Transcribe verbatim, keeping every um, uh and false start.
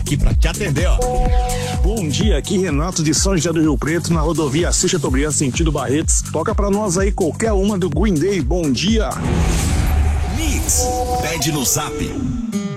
aqui pra te atender, ó. Bom dia, aqui Renato de São José do Rio Preto, na rodovia Assis Chateaubriand, sentido Barretos. Toca pra nós aí qualquer uma do Green Day. Bom dia. Mix, pede no zap.